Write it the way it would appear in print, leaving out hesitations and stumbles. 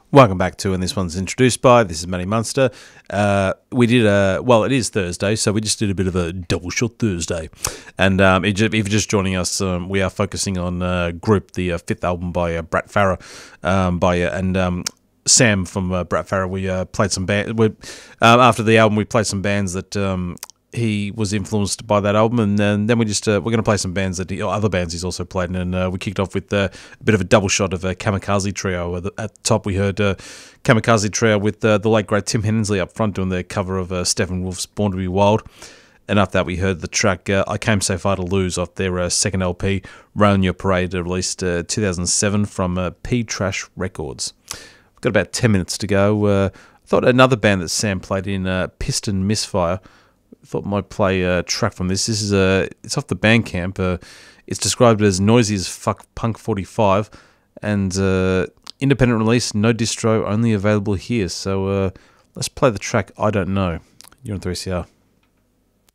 Welcome back to, and this one's introduced by, this is Matty Munster. We did it is Thursday, so we just did a bit of a double shot Thursday. And if you're just joining us, we are focusing on Group, the fifth album by Brat Farah, Sam from Brat Farah. We played some after the album, we played some bands that he was influenced by that album, and then we just we're going to play some bands other bands he's also played in, and we kicked off with a bit of a double shot of a Kamikaze Trio. At the top, we heard Kamikaze Trio with the late great Tim Hensley up front doing their cover of Steppenwolf's Born to Be Wild, and after that we heard the track I Came So Far to Lose off their second LP, Rain Your Parade, released 2007 from P Trash Records. We've got about 10 minutes to go. I thought another band that Sam played in, Piston Misfire, thought might play a track from this. This is it's off the Bandcamp. It's described as noisy as fuck punk 45, and independent release, no distro, only available here. So let's play the track I Don't Know. You're on 3CR.